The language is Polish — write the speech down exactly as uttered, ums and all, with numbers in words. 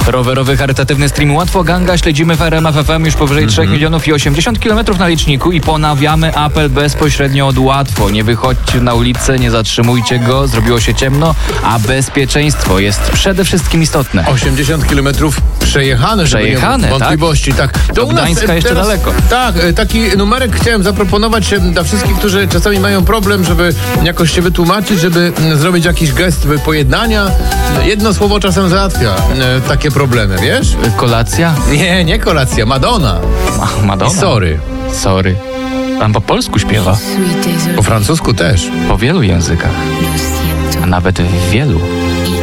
Rowerowy charytatywny stream Łatwo Ganga śledzimy w R M F F M już powyżej mm-hmm. trzy miliony i osiemdziesiąt kilometrów na liczniku i ponawiamy apel bezpośrednio od Łatwo. Nie wychodźcie na ulicę, nie zatrzymujcie go, zrobiło się ciemno, a bezpieczeństwo jest przede wszystkim istotne. osiemdziesiąt kilometrów przejechane, Przejechane, żeby nie wątpliwości, tak. tak. Do Gdańska jeszcze teraz, daleko. Tak, taki numerek chciałem zaproponować dla wszystkich, którzy czasami mają problem, żeby jakoś się wytłumaczyć, żeby zrobić jakiś gest pojednania. Jedno słowo czasem załatwia takie problemy, wiesz? Kolacja? Nie, nie kolacja, Madonna. Ach, Madonna. I sorry. Sorry. Pan po polsku śpiewa. Po francusku też. Po wielu językach. A nawet w wielu.